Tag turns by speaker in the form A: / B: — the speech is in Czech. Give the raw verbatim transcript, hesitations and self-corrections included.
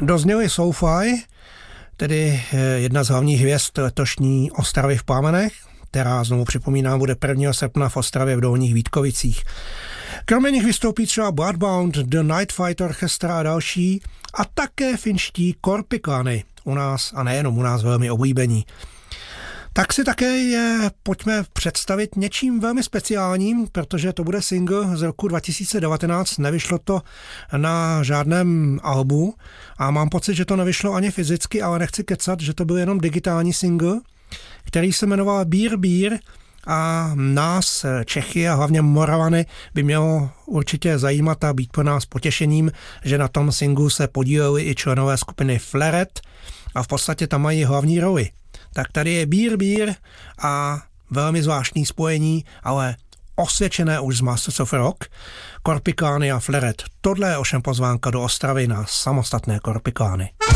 A: Dozněli SoFi, tedy jedna z hlavních hvězd letošní Ostravy v plamenech, která, znovu připomínám, bude prvního srpna v Ostravě v Dolních Vítkovicích. Kromě nich vystoupí třeba Bloodbound, The Night Fight Orchestra a další, a také finští Korpikany, u nás, a nejenom u nás, velmi oblíbení. Tak si také je pojďme představit něčím velmi speciálním, protože to bude single z roku dva tisíce devatenáct, nevyšlo to na žádném albu a mám pocit, že to nevyšlo ani fyzicky, ale nechci kecat, že to byl jenom digitální single, který se jmenoval Beer Beer a nás, Čechy a hlavně Moravany, by mělo určitě zajímat a být pro nás potěšením, že na tom singlu se podíleli i členové skupiny Flaret a v podstatě tam mají hlavní roli. Tak tady je Beer Beer a velmi zvláštní spojení, ale osvědčené už z Masters of Rock, Korpikány a Flaret. Tohle je ovšem pozvánka do Ostravy na samostatné Korpikány.